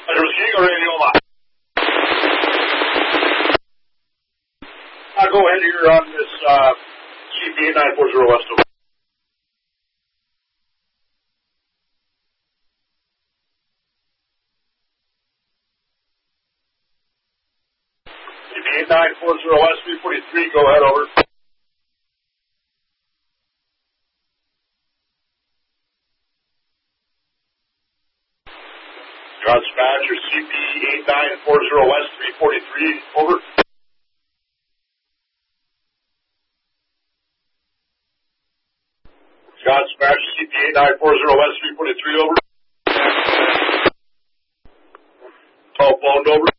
There's Eagle Radio Line. I'll go ahead here on this CP 8940 West of CP 8940 West 343, go ahead, over. John Dispatcher, CP 8940 West 343, over. John Dispatcher, CP 8940 West 343, over. Telephone, over.